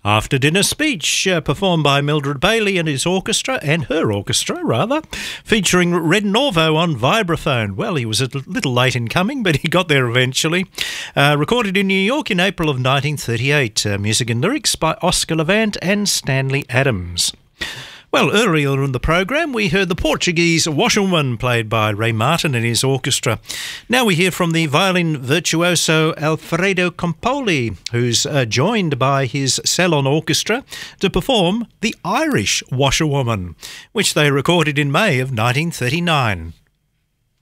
After Dinner Speech, performed by Mildred Bailey and his orchestra, and her orchestra, rather, featuring Red Norvo on vibraphone. Well, he was a little late in coming, but he got there eventually. Recorded in New York in April of 1938. Music and lyrics by Oscar Levant and Stanley Adams. Well, earlier in the program, we heard the Portuguese Washerwoman played by Ray Martin and his orchestra. Now we hear from the violin virtuoso Alfredo Campoli, who's joined by his Ceylon Orchestra to perform the Irish Washerwoman, which they recorded in May of 1939.